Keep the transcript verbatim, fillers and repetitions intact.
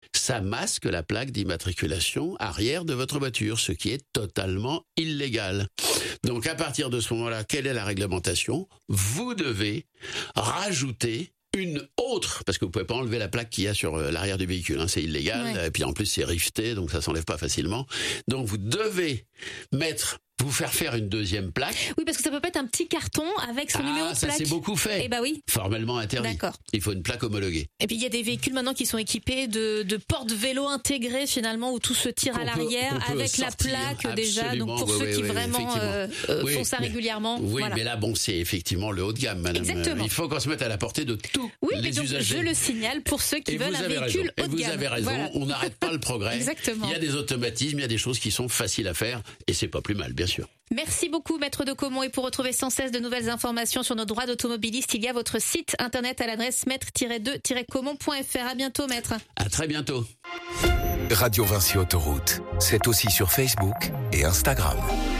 ça masque la plaque d'immatriculation arrière de votre voiture, ce qui est totalement illégal. Donc à partir de ce moment-là, quelle est la réglementation ? Vous devez rajouter une autre, parce que vous pouvez pas enlever la plaque qu'il y a sur l'arrière du véhicule, hein, c'est illégal, ouais. Et puis en plus c'est rifté, donc ça s'enlève pas facilement. Donc vous devez mettre, vous faire faire une deuxième plaque. Oui, parce que ça peut pas être un petit carton avec son ah, numéro de ça plaque. C'est beaucoup fait. Eh bah oui. Formellement interdit. D'accord. Il faut une plaque homologuée. Et puis il y a des véhicules maintenant qui sont équipés de, de porte-vélo intégrés finalement où tout se tire qu'on à l'arrière peut, avec la plaque absolument. déjà. Donc pour oui, ceux oui, qui oui, vraiment euh, euh, oui, font ça mais, régulièrement. Oui, voilà. mais là bon, c'est effectivement le haut de gamme, madame. Exactement. Il faut qu'on se mette à la portée de tous oui, les mais donc, usagers. Je le signale pour ceux qui Et veulent un véhicule raison. haut de et gamme. Vous avez raison. Voilà. On n'arrête pas le progrès. Exactement. Il y a des automatismes, il y a des choses qui sont faciles à faire et c'est pas plus mal, bien sûr. Merci beaucoup, Maître de Caumont. Et pour retrouver sans cesse de nouvelles informations sur nos droits d'automobiliste, il y a votre site internet à l'adresse maître tiret deux tiret caumont point f r. À bientôt, Maître. À très bientôt. Radio Vinci Autoroute, c'est aussi sur Facebook et Instagram.